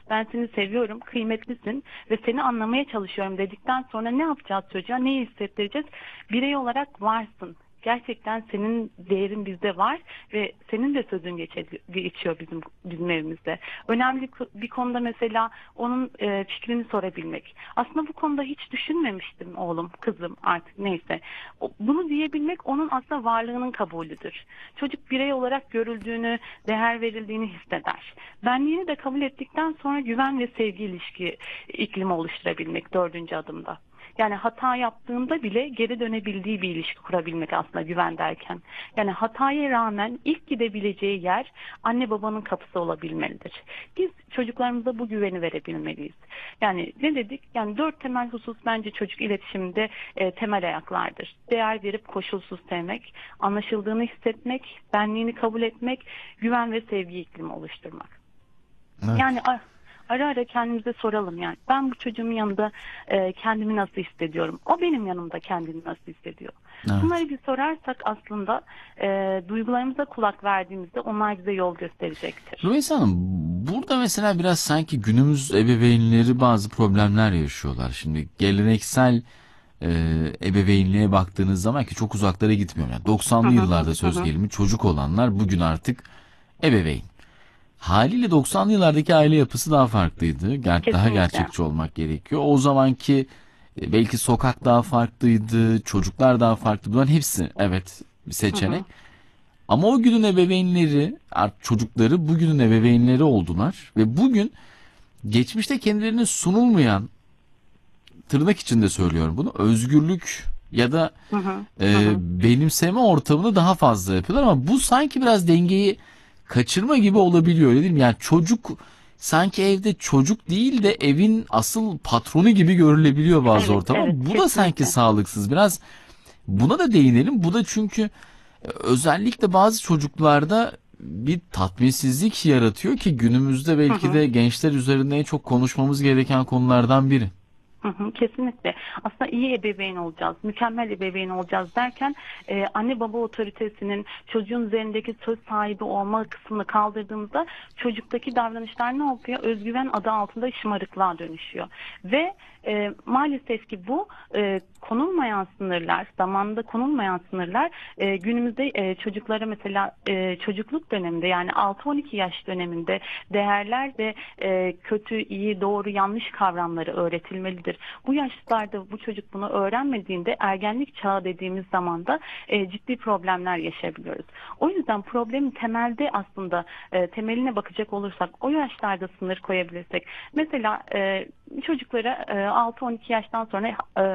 ben seni seviyorum, kıymetlisin ve seni anlamaya çalışıyorum dedikten sonra ne yapacağız çocuğa, neyi hissettireceğiz? Birey olarak varsın. Gerçekten senin değerin bizde var ve senin de sözün geçiyor bizim evimizde. Önemli bir konuda mesela onun fikrini sorabilmek. Aslında bu konuda hiç düşünmemiştim oğlum, kızım artık neyse. Bunu diyebilmek onun aslında varlığının kabulüdür. Çocuk birey olarak görüldüğünü, değer verildiğini hisseder. Benliğini de kabul ettikten sonra güven ve sevgi ilişki iklimi oluşturabilmek dördüncü adımda. Yani hata yaptığında bile geri dönebildiği bir ilişki kurabilmek aslında güven derken. Yani hataya rağmen ilk gidebileceği yer anne babanın kapısı olabilmelidir. Biz çocuklarımıza bu güveni verebilmeliyiz. Yani ne dedik? Yani 4 temel husus bence çocuk iletişiminde temel ayaklardır. Değer verip koşulsuz sevmek, anlaşıldığını hissetmek, benliğini kabul etmek, güven ve sevgi iklimi oluşturmak. Evet. Yani ara ara kendimize soralım yani. Ben bu çocuğumun yanında kendimi nasıl hissediyorum? O benim yanımda kendini nasıl hissediyor? Evet. Bunları bir sorarsak aslında duygularımıza kulak verdiğimizde onlar bize yol gösterecektir. Rümeysa Hanım, burada mesela biraz sanki günümüz ebeveynleri bazı problemler yaşıyorlar. Şimdi geleneksel e, ebeveynliğe baktığınız zaman ki çok uzaklara gitmiyorum. Yani Hı 90'lı hı hı yıllarda hı söz hı. gelimi çocuk olanlar bugün artık ebeveyn. Haliyle 90'lı yıllardaki aile yapısı daha farklıydı. Daha Kesinlikle. gerçekçi olmak gerekiyor. O zamanki belki sokak daha farklıydı, çocuklar daha farklı. Bunların hepsi evet bir Hı seçenek. hı. Ama o günün ebeveynleri, artık çocukları bugünün ebeveynleri oldular. Ve bugün geçmişte kendilerine sunulmayan, tırnak içinde söylüyorum bunu, özgürlük ya da Hı hı. Hı hı. benimseme ortamını daha fazla yapıyorlar. Ama bu sanki biraz dengeyi kaçırma gibi olabiliyor, öyle değil mi? Yani çocuk sanki evde çocuk değil de evin asıl patronu gibi görülebiliyor bazı Evet, ortam. Ama evet, bu da sanki kesinlikle. sağlıksız. Biraz buna da değinelim. Bu da çünkü özellikle bazı çocuklarda bir tatminsizlik yaratıyor ki günümüzde Hı belki hı. de gençler üzerinde en çok konuşmamız gereken konulardan biri. Hı hı, kesinlikle. Aslında iyi ebeveyn olacağız, mükemmel ebeveyn olacağız derken anne baba otoritesinin çocuğun üzerindeki söz sahibi olma kısmını kaldırdığımızda çocuktaki davranışlar ne oluyor? Özgüven adı altında şımarıklığa dönüşüyor. Ve maalesef ki bu konulmayan sınırlar, zamanında konulmayan sınırlar günümüzde çocuklara mesela çocukluk döneminde yani 6-12 yaş döneminde değerler ve kötü, iyi, doğru, yanlış kavramları öğretilmelidir. Bu yaşlarda bu çocuk bunu öğrenmediğinde ergenlik çağı dediğimiz zaman da ciddi problemler yaşayabiliyoruz. O yüzden problemin temelde aslında temeline bakacak olursak o yaşlarda sınır koyabilirsek mesela çocuklara 6-12 yaştan sonra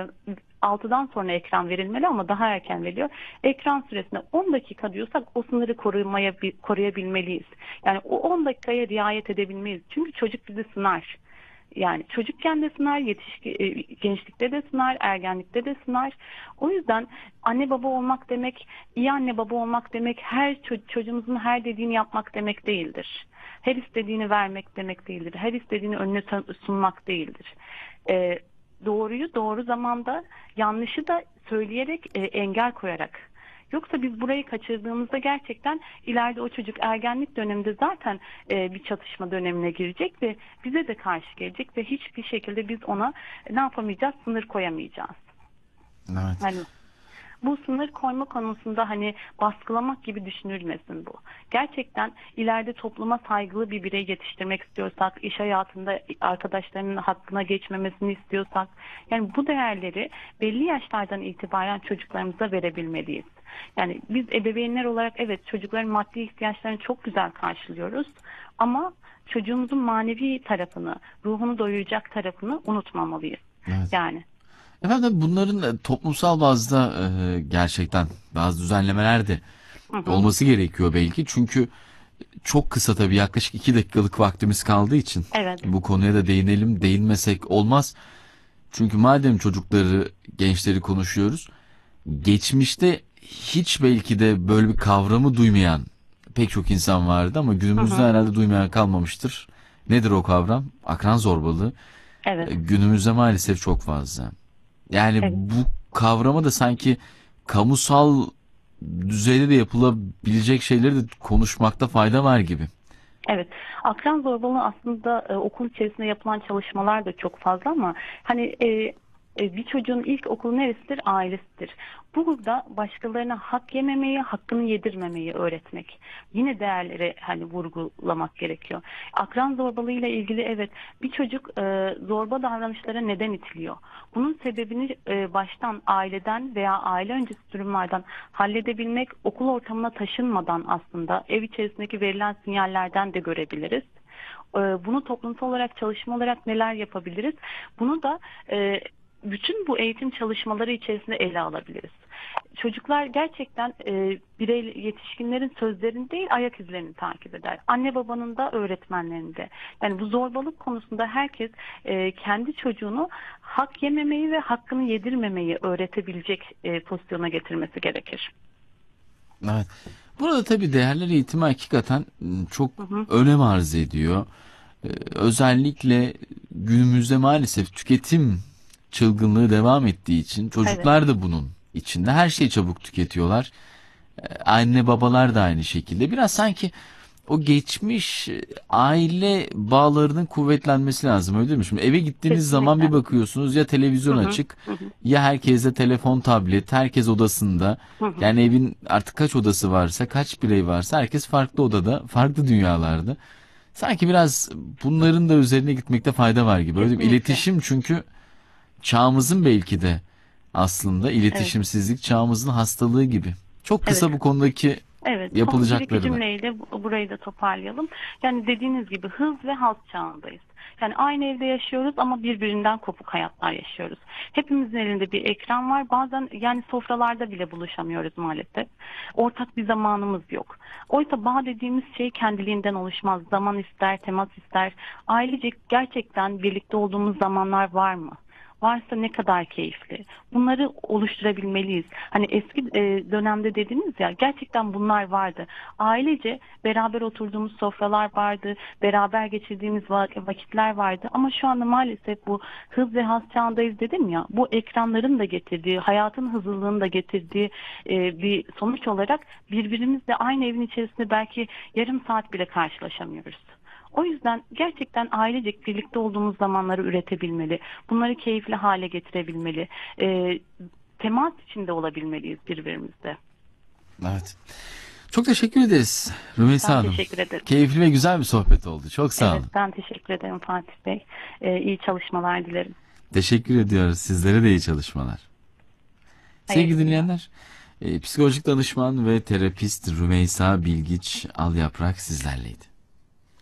6'dan sonra ekran verilmeli ama daha erken veriliyor. Ekran süresine 10 dakika diyorsak o sınırı koruyabilmeliyiz. Yani o 10 dakikaya riayet edebilmeliyiz. Çünkü çocuk bizi sınar. Yani çocukken de sınar, gençlikte de sınar, ergenlikte de sınar. O yüzden anne baba olmak demek, iyi anne baba olmak demek her çocuğumuzun her dediğini yapmak demek değildir. Her istediğini vermek demek değildir. Her istediğini önüne sunmak değildir. Doğruyu doğru zamanda, yanlışı da söyleyerek engel koyarak. Yoksa biz burayı kaçırdığımızda gerçekten ileride o çocuk ergenlik döneminde zaten bir çatışma dönemine girecek ve bize de karşı gelecek ve hiçbir şekilde biz ona ne yapamayacağız? Sınır koyamayacağız. Evet. Hani bu sınır koyma konusunda hani baskılamak gibi düşünülmesin bu. Gerçekten ileride topluma saygılı bir birey yetiştirmek istiyorsak, iş hayatında arkadaşlarının hakkına geçmemesini istiyorsak, yani bu değerleri belli yaşlardan itibaren çocuklarımıza verebilmeliyiz. Yani biz ebeveynler olarak evet çocukların maddi ihtiyaçlarını çok güzel karşılıyoruz ama çocuğumuzun manevi tarafını, ruhunu doyuracak tarafını unutmamalıyız. Evet. Yani. Efendim bunların toplumsal bazda gerçekten bazı düzenlemeler de Hı hı. olması gerekiyor belki. Çünkü çok kısa, tabii yaklaşık 2 dakikalık vaktimiz kaldığı için Evet. bu konuya da değinelim. Değinmesek olmaz. Çünkü madem çocukları, gençleri konuşuyoruz, geçmişte hiç belki de böyle bir kavramı duymayan pek çok insan vardı ama Hı günümüzde hı. herhalde duymayan kalmamıştır. Nedir o kavram? Akran zorbalığı. Evet. Günümüzde maalesef çok fazla. Yani Evet. bu kavrama da sanki kamusal düzeyde de yapılabilecek şeyleri de konuşmakta fayda var gibi. Evet, akran zorbalığı aslında okul içerisinde yapılan çalışmalar da çok fazla ama hani bir çocuğun ilk okulu neresidir? Ailesidir. Burada başkalarına hak yememeyi, hakkını yedirmemeyi öğretmek. Yine değerleri hani vurgulamak gerekiyor. Akran zorbalığıyla ilgili evet bir çocuk zorba davranışlara neden itiliyor? Bunun sebebini baştan aileden veya aile öncesi durumlardan halledebilmek, okul ortamına taşınmadan aslında ev içerisindeki verilen sinyallerden de görebiliriz. Bunu toplumsal olarak çalışma olarak neler yapabiliriz? Bunu da bütün bu eğitim çalışmaları içerisinde ele alabiliriz. Çocuklar gerçekten birey yetişkinlerin sözlerini değil ayak izlerini takip eder. Anne babanın da öğretmenlerin de. Yani bu zorbalık konusunda herkes kendi çocuğunu hak yememeyi ve hakkını yedirmemeyi öğretebilecek pozisyona getirmesi gerekir. Evet. Burada tabii değerler eğitimi hakikaten çok Hı hı. önem arz ediyor. Özellikle günümüzde maalesef tüketim çılgınlığı devam ettiği için Evet, çocuklar da bunun içinde. Her şeyi çabuk tüketiyorlar. Anne babalar da aynı şekilde. Biraz sanki o geçmiş aile bağlarının kuvvetlenmesi lazım, öyle değil mi? Şimdi eve gittiğiniz zaman bir kesinlikle. bakıyorsunuz ya televizyon Hı hı. açık Hı hı. ya herkeste telefon, tablet, herkes odasında. Hı hı. Yani evin artık kaç odası varsa, kaç birey varsa herkes farklı odada, farklı dünyalarda. Sanki biraz bunların da üzerine gitmekte fayda var gibi. Öyle bir Kesinlikle. iletişim çünkü çağımızın belki de aslında Evet. iletişimsizlik çağımızın hastalığı gibi. Çok Evet. kısa bu konudaki Evet, son bir iki yapılacakları var. cümleyle burayı da toparlayalım. Yani dediğiniz gibi hız ve haz çağındayız. Yani aynı evde yaşıyoruz ama birbirinden kopuk hayatlar yaşıyoruz. Hepimizin elinde bir ekran var. Bazen yani sofralarda bile buluşamıyoruz maalesef. Ortak bir zamanımız yok. Oysa bağ dediğimiz şey kendiliğinden oluşmaz. Zaman ister, temas ister. Ailecek gerçekten birlikte olduğumuz zamanlar var mı? Varsa ne kadar keyifli. Bunları oluşturabilmeliyiz. Hani eski dönemde dediniz ya gerçekten bunlar vardı. Ailece beraber oturduğumuz sofralar vardı. Beraber geçirdiğimiz vakitler vardı. Ama şu anda maalesef bu hız ve haz çağındayız dedim ya. Bu ekranların da getirdiği, hayatın hızlılığının da getirdiği bir sonuç olarak birbirimizle aynı evin içerisinde belki yarım saat bile karşılaşamıyoruz. O yüzden gerçekten ailecek birlikte olduğumuz zamanları üretebilmeli. Bunları keyifli hale getirebilmeli. Temas içinde olabilmeliyiz birbirimizle. Evet. Çok teşekkür ederiz Rümeysa Ben Hanım. teşekkür ederim. Keyifli ve güzel bir sohbet oldu. Çok sağ Evet, olun. ben teşekkür ederim Fatih Bey. İyi çalışmalar dilerim. Teşekkür ediyoruz. Sizlere de iyi çalışmalar. Hayırlı Sevgili günler. dinleyenler, psikolojik danışman ve terapist Rümeysa Bilgiç Alyaprak sizlerleydi.